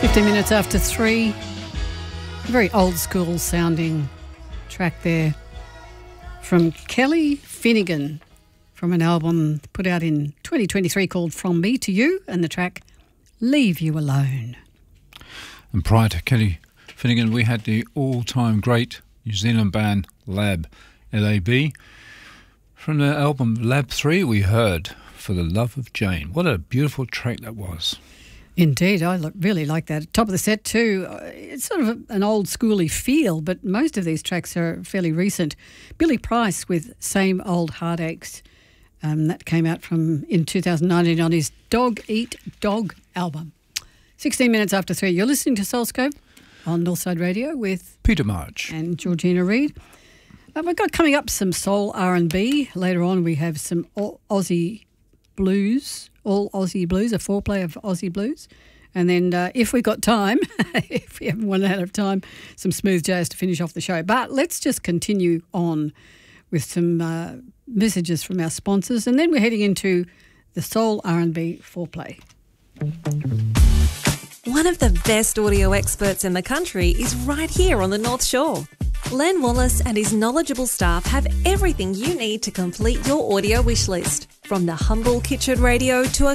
15 minutes after 3. A very old school sounding track there from Kelly Finnegan from an album put out in 2023 called From Me to You, and the track Leave You Alone. And prior to Kelly Finnegan, we had the all-time great New Zealand band Lab, L-A-B. From their album Lab 3 we heard For the Love of Jane. What a beautiful track that was. Indeed, I really like that. Top of the set too. It's sort of an old schooly feel, but most of these tracks are fairly recent. Billy Price with Same Old Heartaches. That came out in 2019 on his Dog Eat Dog album. 16 minutes after 3. You're listening to Soulscope on Northside Radio with Peter March and Georgina Reid. We've got coming up some soul R&B. Later on we have some Aussie blues, all Aussie blues, a foreplay of Aussie blues. And then if we've got time, if we haven't run out of time, some smooth jazz to finish off the show. But let's just continue on with some messages from our sponsors, and then we're heading into the soul R&B foreplay. One of the best audio experts in the country is right here on the North Shore. Len Wallace and his knowledgeable staff have everything you need to complete your audio wish list, from the humble kitchen radio to a